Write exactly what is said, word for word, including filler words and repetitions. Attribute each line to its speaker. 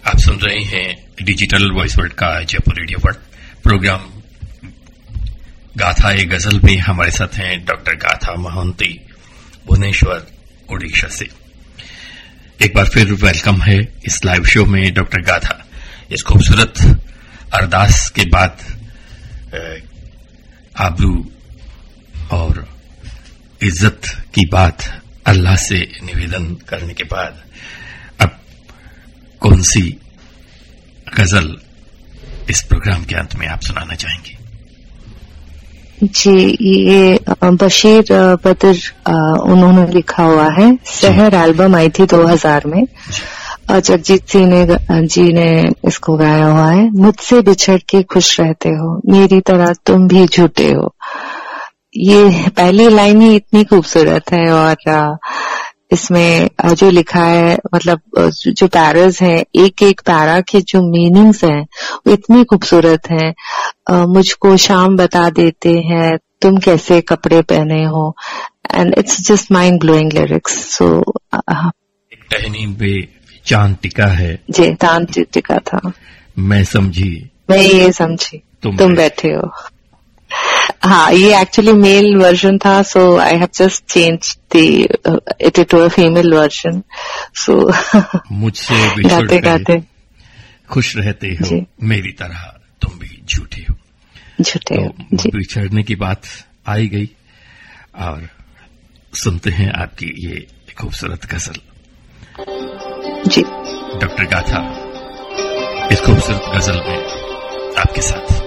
Speaker 1: आप सुन रहे हैं डिजिटल वॉइस वर्ल्ड का जयपुर रेडियो पर प्रोग्राम गाथा ए गजल में हमारे साथ हैं डॉक्टर गाथा मोहंती, भुवनेश्वर, ओडिशा से। एक बार फिर वेलकम है इस लाइव शो में डॉक्टर गाथा। इस खूबसूरत अरदास के बाद आबरू और इज्जत की बात अल्लाह से निवेदन करने के बाद अब कौन सी गजल इस प्रोग्राम के अंत में आप सुनाना चाहेंगे?
Speaker 2: जी, ये बशीर बदर उन्होंने लिखा हुआ है। शहर एल्बम आई थी दो हज़ार में। जगजीत सिंह ने जी ने इसको गाया हुआ है। मुझसे बिछड़ के खुश रहते हो, मेरी तरह तुम भी झूठे हो। ये पहली लाइन ही इतनी खूबसूरत है और इसमें जो लिखा है, मतलब जो पैरास हैं, एक एक पैरा के जो मीनिंग्स हैं वो इतनी खूबसूरत हैं। मुझको शाम बता देते हैं तुम कैसे कपड़े पहने हो, and it's just mind blowing lyrics. सो
Speaker 1: एक टहनी पे चांद टिका है,
Speaker 2: जी चांद टिका था,
Speaker 1: मैं समझी
Speaker 2: मैं ये समझी तुम, तुम बैठे हो। हाँ, ये एक्चुअली मेल वर्जन था, सो I have just change the it to a female version. सो
Speaker 1: मुझसे गाते गाते खुश रहते हो, मेरी तरह तुम भी झूठे हो।
Speaker 2: झूठे हो
Speaker 1: तो
Speaker 2: जी।
Speaker 1: बिछड़ने की बात आई गई और सुनते हैं आपकी ये खूबसूरत गजल।
Speaker 2: जी
Speaker 1: डॉक्टर गाथा इस खूबसूरत गजल में आपके साथ।